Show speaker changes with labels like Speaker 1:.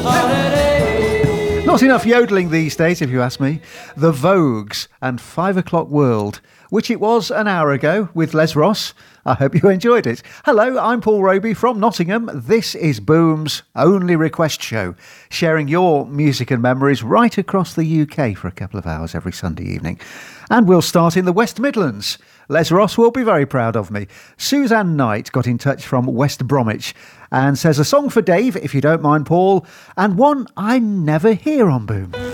Speaker 1: Not enough yodelling these days, if you ask me. The Vogues and 5 O'Clock World, which it was an hour ago with Les Ross. I hope you enjoyed it. Hello, I'm Paul Roby from Nottingham. This is Boom's Only Request Show, sharing your music and memories right across the UK for a couple of hours every Sunday evening. And we'll start in the West Midlands. Les Ross will be very proud of me. Suzanne Knight got in touch from West Bromwich and says a song for Dave, if you don't mind, Paul, and one I never hear on Boom.